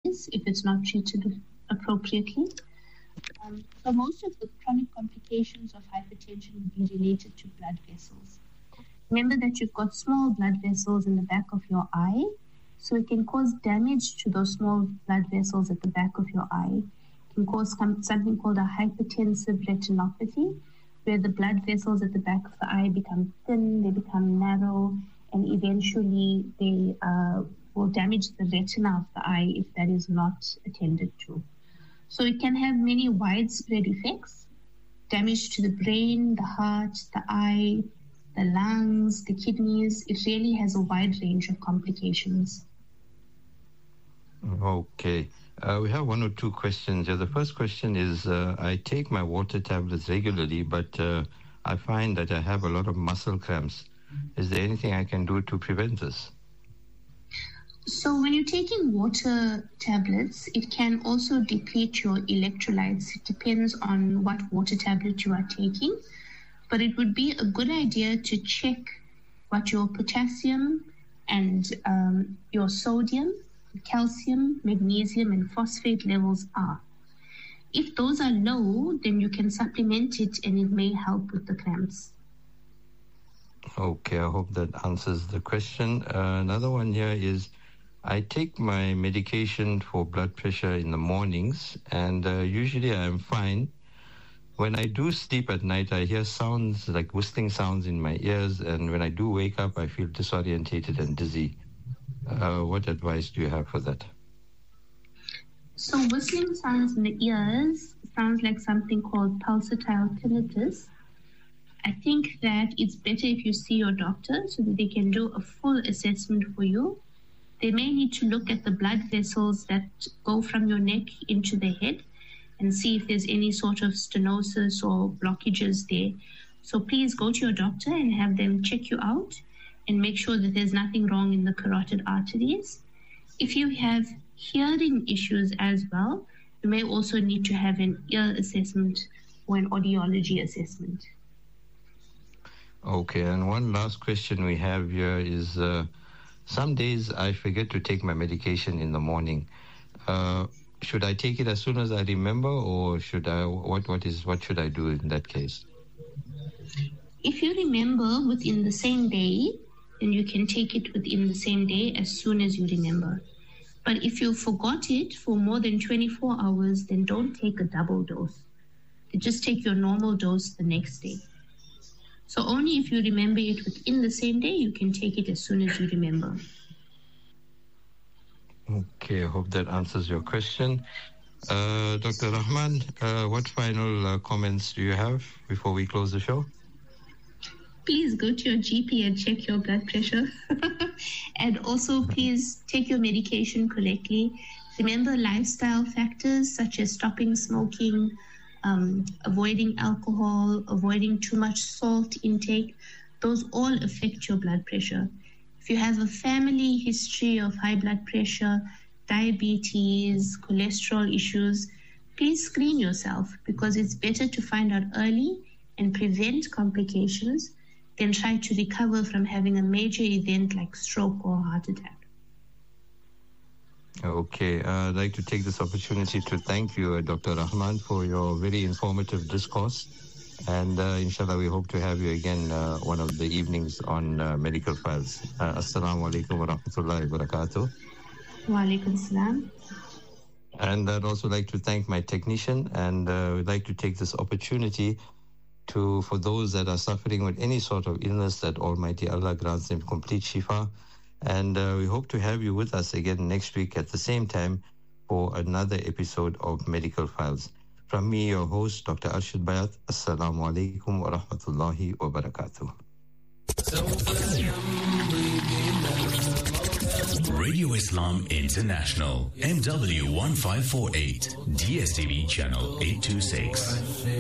if it's not treated appropriately. So most of the chronic complications of hypertension would be related to blood vessels. Remember that you've got small blood vessels in the back of your eye, so it can cause damage to those small blood vessels at the back of your eye. It can cause something called a hypertensive retinopathy, where the blood vessels at the back of the eye become thin, they become narrow, and eventually they will damage the retina of the eye if that is not attended to. So it can have many widespread effects: damage to the brain, the heart, the eye, the lungs, the kidneys. It really has a wide range of complications. Okay. We have one or two questions. The first question is, I take my water tablets regularly, but I find that I have a lot of muscle cramps. Is there anything I can do to prevent this? So when you're taking water tablets, it can also deplete your electrolytes. It depends on what water tablet you are taking. But it would be a good idea to check what your potassium and your sodium, calcium, magnesium, and phosphate levels are. If those are low, then you can supplement it and it may help with the cramps. Okay, I hope that answers the question. Another one here is, I take my medication for blood pressure in the mornings, and usually I'm fine. When I do sleep at night, I hear sounds like whistling sounds in my ears, and when I do wake up, I feel disorientated and dizzy. What advice do you have for that? So whistling sounds in the ears sounds like something called pulsatile tinnitus. I think that it's better if you see your doctor so that they can do a full assessment for you. They may need to look at the blood vessels that go from your neck into the head and see if there's any sort of stenosis or blockages there. So please go to your doctor and have them check you out and make sure that there's nothing wrong in the carotid arteries. If you have hearing issues as well, you may also need to have an ear assessment or an audiology assessment. Okay, and one last question we have here is, some days I forget to take my medication in the morning. Should I take it as soon as I remember, or should I? What should I do in that case? If you remember within the same day, then you can take it within the same day as soon as you remember. But if you forgot it for more than 24 hours, then don't take a double dose. Just take your normal dose the next day. So only if you remember it within the same day, you can take it as soon as you remember. Okay, I hope that answers your question. Dr. Rahman, what final comments do you have before we close the show? Please go to your GP and check your blood pressure. And also, please take your medication correctly. Remember lifestyle factors such as stopping smoking, avoiding alcohol, avoiding too much salt intake. Those all affect your blood pressure. If you have a family history of high blood pressure, diabetes, cholesterol issues, please screen yourself, because it's better to find out early and prevent complications than try to recover from having a major event like stroke or heart attack. Okay, I'd like to take this opportunity to thank you, Dr. Rahman, for your very informative discourse. And inshallah, we hope to have you again one of the evenings on Medical Files. Assalamu alaikum wa rahmatullahi wa barakatuh. Wa alaikum salam. And I'd also like to thank my technician, and we'd like to take this opportunity for those that are suffering with any sort of illness, that Almighty Allah grants them complete shifa. And we hope to have you with us again next week at the same time for another episode of Medical Files. From me, your host, Dr. Arshid Bayat, Assalamu alaikum wa rahmatullahi wa barakatuh. Radio Islam International, MW 1548, DSTV channel 826.